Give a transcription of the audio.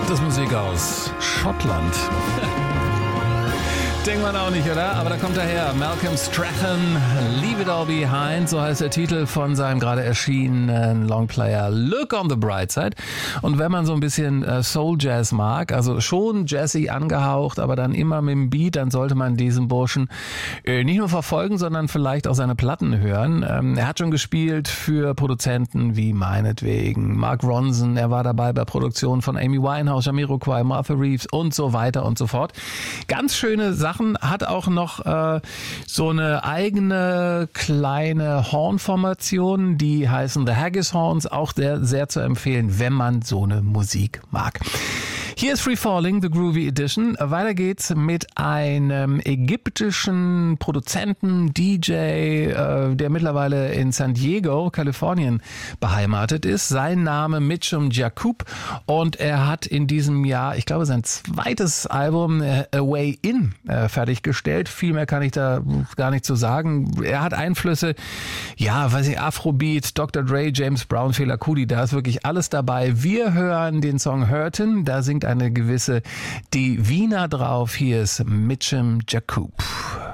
Das ist Musik aus Schottland. Denkt man auch nicht, oder? Aber da kommt er her. Malcolm Strachan, Leave It All Behind, so heißt der Titel von seinem gerade erschienenen Longplayer Look on the Bright Side. Und wenn man so ein bisschen Soul Jazz mag, also schon jazzy angehaucht, aber dann immer mit dem Beat, dann sollte man diesen Burschen nicht nur verfolgen, sondern vielleicht auch seine Platten hören. Er hat schon gespielt für Produzenten wie meinetwegen Mark Ronson, er war dabei bei Produktionen von Amy Winehouse, Jamiroquai, Martha Reeves und so weiter und so fort. Ganz schöne Sachen, hat auch noch so eine eigene kleine Hornformation, die heißen The Haggis Horns, auch sehr zu empfehlen, wenn man so eine Musik mag. Hier ist Free Falling, The Groovy Edition. Weiter geht's mit einem ägyptischen Produzenten, DJ, der mittlerweile in San Diego, Kalifornien beheimatet ist. Sein Name Mitchum Jacob und er hat in diesem Jahr, ich glaube, sein zweites Album A Way In fertiggestellt. Viel mehr kann ich da gar nicht zu sagen. Er hat Einflüsse, Afrobeat, Dr. Dre, James Brown, Fela Kuti, da ist wirklich alles dabei. Wir hören den Song Hurtin', da singt eine gewisse Divina drauf. Hier ist Mitchum Jacob.